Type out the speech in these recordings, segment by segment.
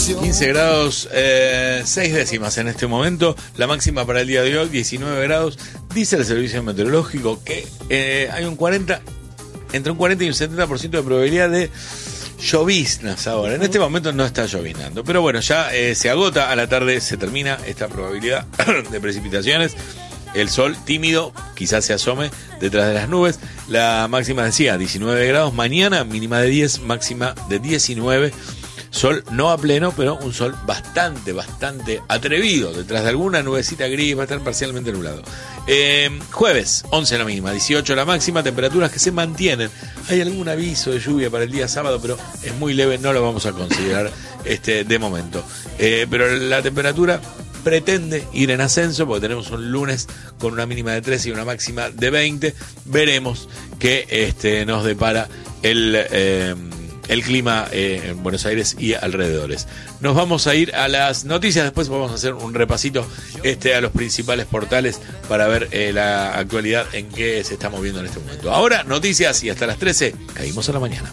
15 grados, 6 décimas en este momento. La máxima para el día de hoy, 19 grados. Dice el servicio meteorológico que hay entre un 40 y un 70% de probabilidad de lloviznas ahora. En este momento no está llovinando, pero bueno, ya se agota. A la tarde se termina esta probabilidad de precipitaciones. El sol tímido quizás se asome detrás de las nubes. La máxima decía 19 grados. Mañana mínima de 10, máxima de 19. Sol no a pleno, pero un sol bastante atrevido. Detrás de alguna nubecita gris, va a estar parcialmente nublado. Jueves, 11 la mínima, 18 la máxima. Temperaturas que se mantienen. Hay algún aviso de lluvia para el día sábado, pero es muy leve, no lo vamos a considerar de momento. Pero la temperatura pretende ir en ascenso porque tenemos un lunes con una mínima de 13 y una máxima de 20. Veremos qué nos depara el clima en Buenos Aires y alrededores. Nos vamos a ir a las noticias, después vamos a hacer un repasito a los principales portales para ver la actualidad en que se está moviendo en este momento. Ahora noticias y hasta las 13 caímos a la mañana.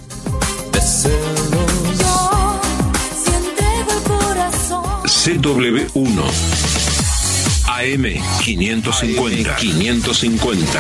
CW1 AM 550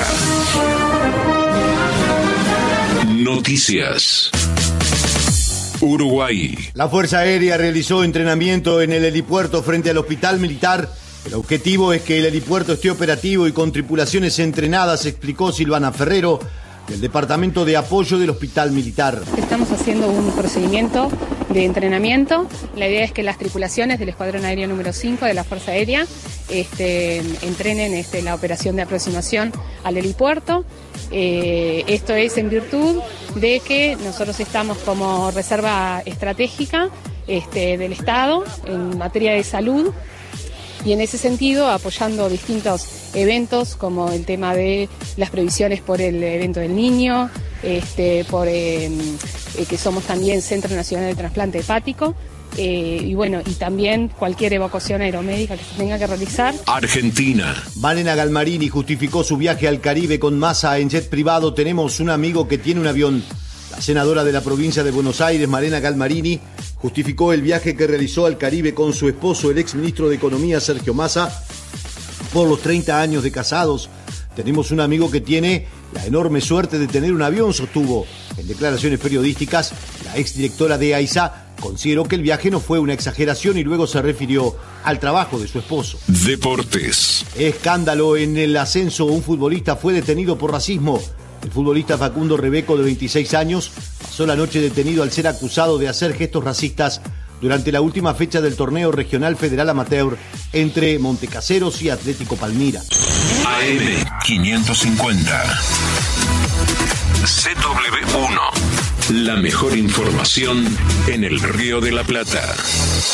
Noticias. Uruguay. La Fuerza Aérea realizó entrenamiento en el helipuerto frente al Hospital Militar. El objetivo es que el helipuerto esté operativo y con tripulaciones entrenadas, explicó Silvana Ferrero, del Departamento de Apoyo del Hospital Militar. Estamos haciendo un procedimiento de entrenamiento. La idea es que las tripulaciones del Escuadrón Aéreo número 5 de la Fuerza Aérea entrenen la operación de aproximación al helipuerto. Esto es en virtud de que nosotros estamos como reserva estratégica del Estado en materia de salud y en ese sentido apoyando distintos eventos como el tema de las previsiones por el evento del niño, que somos también Centro Nacional de Trasplante Hepático. Y también cualquier evacuación aeromédica que se tenga que realizar. Argentina. Malena Galmarini justificó su viaje al Caribe con Massa en jet privado. Tenemos un amigo que tiene un avión. La senadora de la provincia de Buenos Aires, Malena Galmarini, justificó el viaje que realizó al Caribe con su esposo, el exministro de Economía, Sergio Massa. Por los 30 años de casados, tenemos un amigo que tiene la enorme suerte de tener un avión, sostuvo. En declaraciones periodísticas, la exdirectora de AISA consideró que el viaje no fue una exageración y luego se refirió al trabajo de su esposo. Deportes. Escándalo en el ascenso. Un futbolista fue detenido por racismo. El futbolista Facundo Rebeco, de 26 años, pasó la noche detenido al ser acusado de hacer gestos racistas durante la última fecha del torneo regional federal amateur entre Montecaseros y Atlético Palmira. AM 550 CW1. La mejor información en el Río de la Plata.